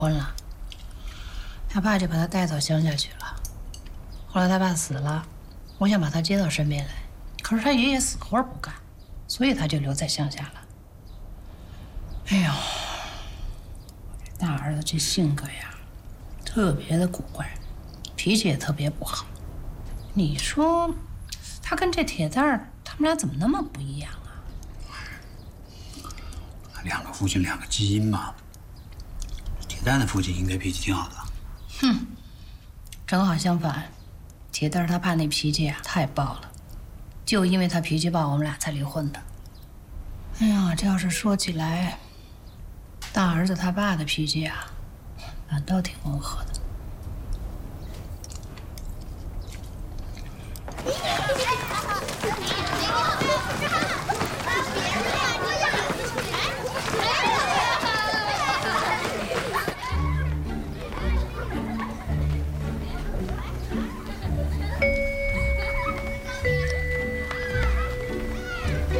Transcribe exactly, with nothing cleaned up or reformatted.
婚了，他爸就把他带到乡下去了。后来他爸死了，我想把他接到身边来，可是他爷爷死活不干，所以他就留在乡下了。哎呦，大儿子这性格呀，特别的古怪，脾气也特别不好。你说，他跟这铁蛋儿，他们俩怎么那么不一样啊？ 两个父亲，两个基因嘛。铁蛋的父亲应该脾气挺好的。 哼，正好相反，铁蛋儿他爸那脾气啊太暴了，就因为他脾气暴，我们俩才离婚的。哎呀，这要是说起来，大儿子他爸的脾气啊，反倒挺温和的。